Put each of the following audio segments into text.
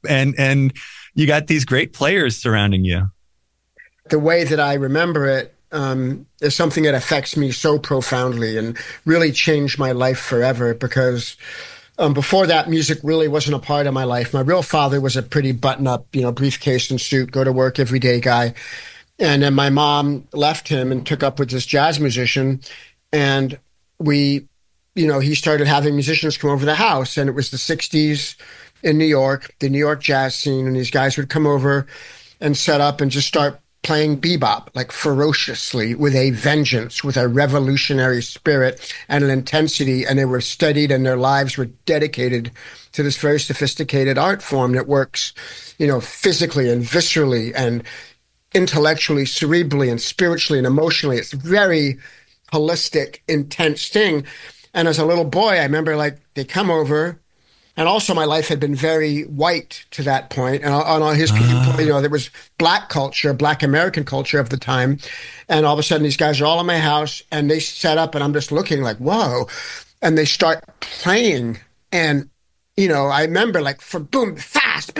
and you got these great players surrounding you. The way that I remember it is something that affects me so profoundly and really changed my life forever, because before that, music really wasn't a part of my life. My real father was a pretty button-up, briefcase and suit, go to work every day guy. And then my mom left him and took up with this jazz musician. And he started having musicians come over to the house. And it was the 60s in New York, the New York jazz scene. And these guys would come over and set up and just start playing bebop, like ferociously, with a vengeance, with a revolutionary spirit and an intensity. And they were studied, and their lives were dedicated to this very sophisticated art form that works, physically and viscerally and intellectually, cerebrally and spiritually and emotionally. It's a very holistic, intense thing. And as a little boy, I remember they come over. And also my life had been very white to that point. And on his viewpoint, there was black culture, black American culture of the time. And all of a sudden these guys are all in my house and they set up and I'm just looking like, whoa. And they start playing. And, I remember for boom, fast,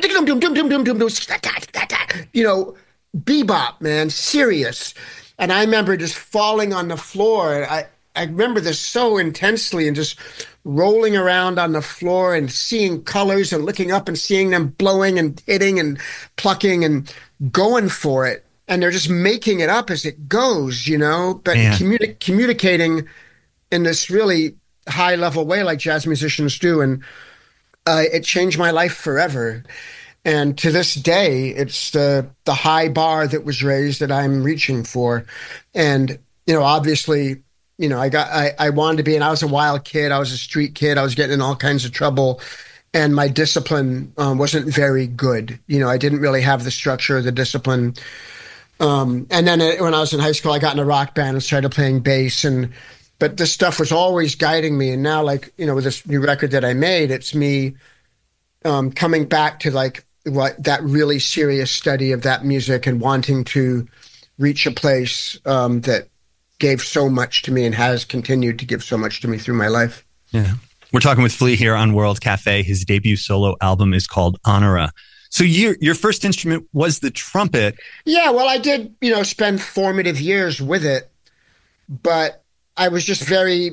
bebop, man, serious. And I remember just falling on the floor. I remember this so intensely and just rolling around on the floor and seeing colors and looking up and seeing them blowing and hitting and plucking and going for it. And they're just making it up as it goes, but communicating in this really high level way like jazz musicians do. And it changed my life forever. And to this day, it's the high bar that was raised that I'm reaching for. And, obviously, I wanted to be, and I was a wild kid. I was a street kid. I was getting in all kinds of trouble, and my discipline wasn't very good. I didn't really have the structure, the discipline. And then when I was in high school, I got in a rock band and started playing bass. But this stuff was always guiding me. And now, with this new record that I made, it's me coming back to that really serious study of that music and wanting to reach a place that gave so much to me and has continued to give so much to me through my life. Yeah. We're talking with Flea here on World Cafe. His debut solo album is called Honora. So your first instrument was the trumpet. Yeah, well, I did, spend formative years with it, but I was just very,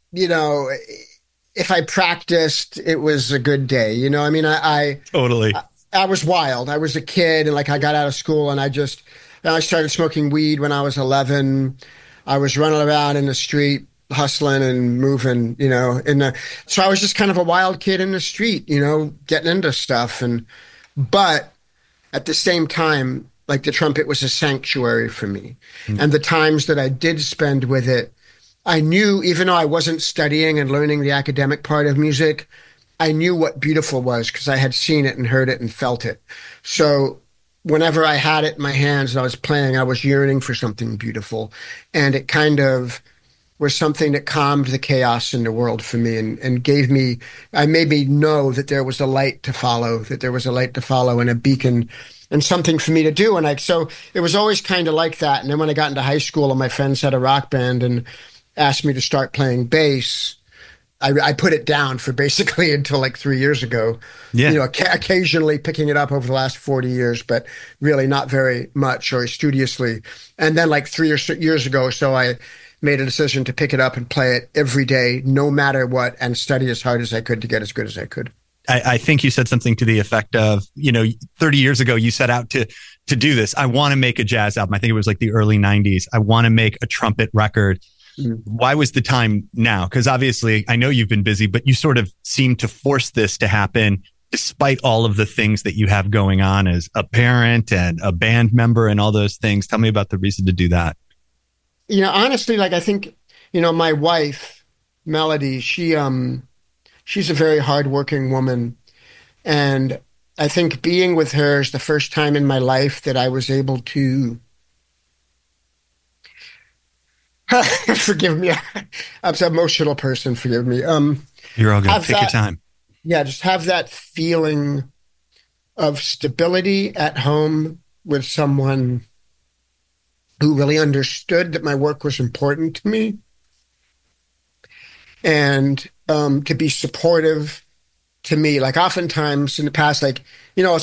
if I practiced, it was a good day. I Totally. I was wild. I was a kid, and I got out of school and I started smoking weed when I was 11. I was running around in the street, hustling and moving, so I was just kind of a wild kid in the street, getting into stuff. But at the same time, the trumpet was a sanctuary for me. Mm-hmm. And the times that I did spend with it, I knew, even though I wasn't studying and learning the academic part of music, I knew what beautiful was because I had seen it and heard it and felt it. So whenever I had it in my hands and I was playing, I was yearning for something beautiful. And it kind of was something that calmed the chaos in the world for me and made me know that there was a light to follow, and a beacon and something for me to do. And so it was always kind of like that. And then when I got into high school and my friends had a rock band and asked me to start playing bass, I put it down for basically until 3 years ago. Yeah. Occasionally picking it up over the last 40 years, but really not very much or studiously. And then 3 years ago, so I made a decision to pick it up and play it every day, no matter what, and study as hard as I could to get as good as I could. I think you said something to the effect of, 30 years ago, you set out to do this. I want to make a jazz album. I think it was the early 90s. I want to make a trumpet record. Why was the time now? Because obviously, I know you've been busy, but you sort of seem to force this to happen despite all of the things that you have going on as a parent and a band member and all those things. Tell me about the reason to do that. Honestly, I think, my wife, Melody, she's a very hardworking woman. And I think being with her is the first time in my life that I was able to forgive me. I'm an emotional person. Forgive me. You're all good. Take your time. Yeah, just have that feeling of stability at home with someone who really understood that my work was important to me, and to be supportive to me. Oftentimes in the past,